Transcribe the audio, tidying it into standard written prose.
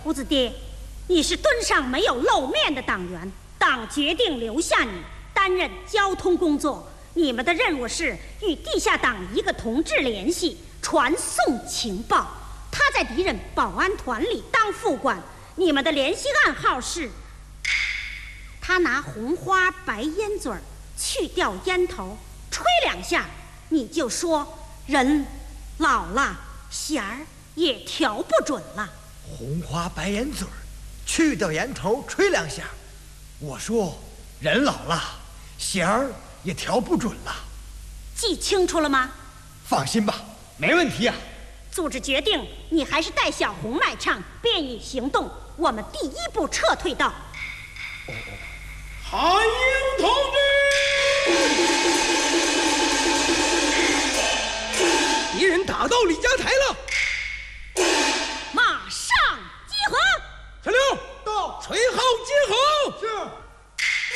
胡子爹，你是墩上没有露面的党员，党决定留下你担任交通工作。你们的任务是与地下党一个同志联系，传送情报。他在敌人保安团里当副官，你们的联系暗号是：他拿红花白烟嘴儿去掉烟头，吹2下，你就说人老了，弦儿也调不准了。 红花白烟嘴儿，去掉烟头，吹2下。我说人老了，弦儿也调不准了。 记清楚了吗？ 放心吧，没问题啊。 组织决定，你还是带小红来唱便衣行动。我们第一步撤退到韩英同志，敌人打到李家台了， 马上集合。 小刘到，吹号